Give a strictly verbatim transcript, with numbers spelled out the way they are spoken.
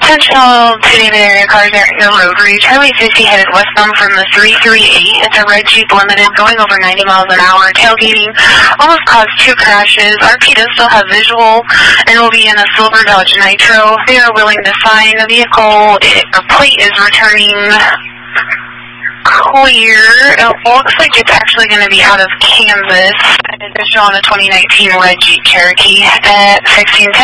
Central City area cars are in the rotary. Charlie fifty headed westbound from the three three eight. It's a red Jeep Limited going over ninety miles an hour. Tailgating almost caused two crashes. R P does still have visual and will be in a silver Dodge Nitro. They are willing to sign. The vehicle, it, the plate is returning clear. It looks like it's actually going to be out of Kansas. And it's on a twenty nineteen red Jeep Cherokee at sixteen ten.